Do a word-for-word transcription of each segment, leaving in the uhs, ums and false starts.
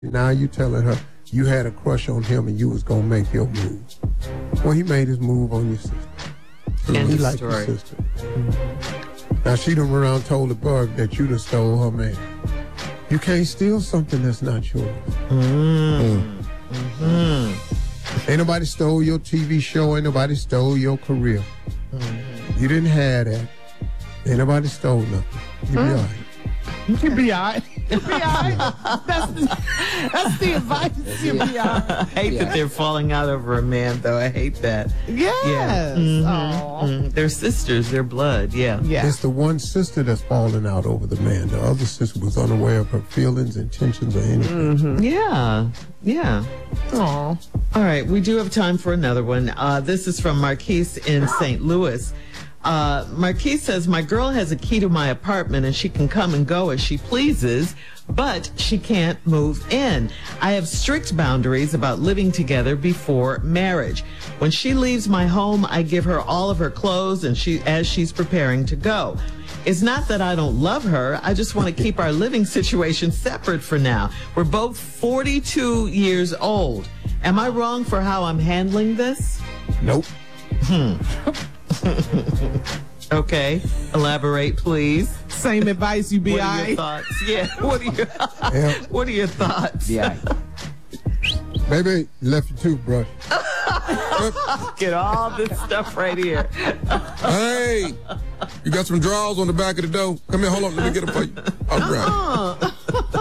Now you telling her you had a crush on him and you was gonna make your move. Well, he made his move on your sister. End he of liked story. your sister. Mm-hmm. Now she done went around and told the bug that you done stole her man. You can't steal something that's not yours. Mm. Mm. Ain't nobody stole your T V show. Ain't nobody stole your career. Mm-hmm. You didn't have that. Ain't nobody stole nothing. You be Mm. all right. You be all right. You be all right. That's the, that's the advice. You be all right. I hate Yeah. that they're falling out over a man, though. I hate that. Yes. Yeah. Mhm. Aw. Mm. They're sisters. They're blood. Yeah. Yeah. It's the one sister that's falling out over the man. The other sister was unaware of her feelings, intentions, or anything. Mm-hmm. Yeah. Yeah. Aw. All right. We do have time for another one. Uh, this is from Marquise in Saint Louis. Uh, Marquise says, my girl has a key to my apartment and she can come and go as she pleases, but she can't move in. I have strict boundaries about living together before marriage. When she leaves my home, I give her all of her clothes and she, as she's preparing to go. It's not that I don't love her. I just want to keep our living situation separate for now. We're both forty-two years old. Am I wrong for how I'm handling this? Nope. Hmm. Okay, elaborate, please. Same advice. You be What all are your right. thoughts? Yeah. What are your Yeah. What are your thoughts? Yeah. Baby, you left your toothbrush. Get all this stuff right here. Hey, you got some drawers on the back of the door? Come here, hold on, let me get them for you. All right.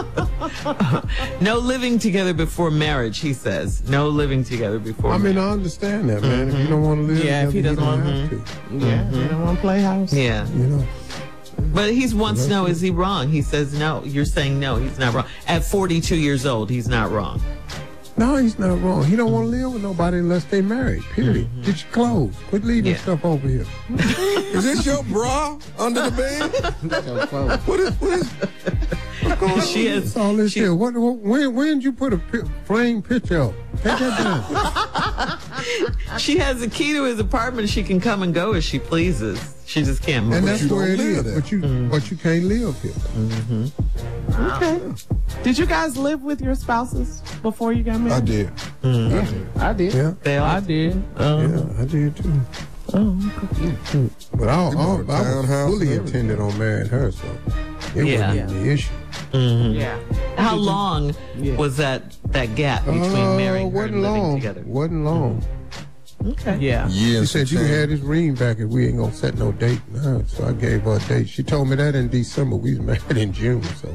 No living together before marriage, he says. No living together before I mean, marriage. I understand that, man. If you don't want to live Yeah, if he together, doesn't you want- don't have to. Yeah. You don't want to play house. Yeah. You know. But he's wants no. Is he wrong? He says no. You're saying no. He's not wrong. At forty-two years old, he's not wrong. No, he's not wrong. He don't want to live with nobody unless they married. Period. Mm-hmm. Get your clothes. Quit leaving Yeah. stuff over here. Is this your bra under the bed? What is, what is, what's going on? She has. That's all this she- here. What, what, when, when did you put a pi- frame picture up? Take that down. She has a key to his apartment. She can come and go as she pleases. She just can't move. And in. that's you don't where it live is. there. But you, Mm. but you can't live here. Okay. Did you guys live with your spouses before you got I married? did. Mm-hmm. I did. I did. Yeah, They all. I did. yeah, I did too. Oh, But I, You I, bought a I was townhouse fully and everything. intended on marrying her, so it Yeah. wasn't even the issue. Mhm. yeah. How long Yeah. was that that gap between Uh, marrying her wasn't and living long. together? Wasn't long. Okay. Yeah. Yeah, She and said some you can change. have this ring back if we ain't gonna set no date. No, so I gave her a date. She told me that in December. We was married in June, so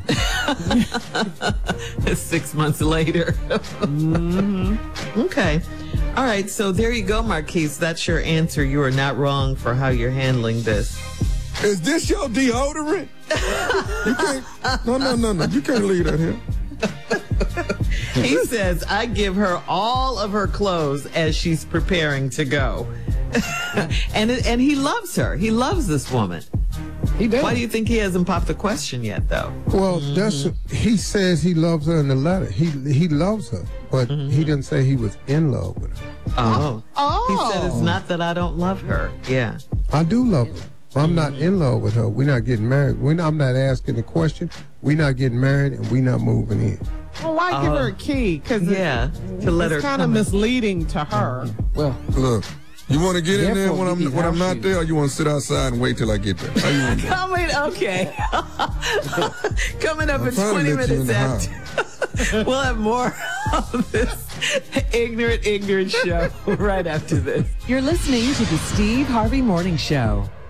Six months later. Mm-hmm. Okay. All right. So there you go, Marquise. That's your answer. You are not wrong for how you're handling this. Is this your deodorant? You can't. No, no, no, no. You can't leave that here. He says, I give her all of her clothes as she's preparing to go. and it, and he loves her. He loves this woman. He did. Why do you think he hasn't popped the question yet, though? well, that's he says he loves her in the letter. He he loves her, but he didn't say he was in love with her. Oh. Oh. He said it's not that I don't love her. Yeah. I do love her. But I'm not in love with her. We're not getting married. We're not, I'm not asking the question. We're not getting married, and we're not moving in. Well, why give Oh. her a key? Because Yeah. To let her it's kind of come in. misleading to her. Well, Look, you want to get in there Therefore, when I'm we need when I'm house not shoes. there, or you want to sit outside and wait till I get there? How you want to do it? Coming, okay. Coming up I'm in trying to twenty let you in minutes the after. We'll have more of this ignorant, ignorant show right after this. You're listening to the Steve Harvey Morning Show.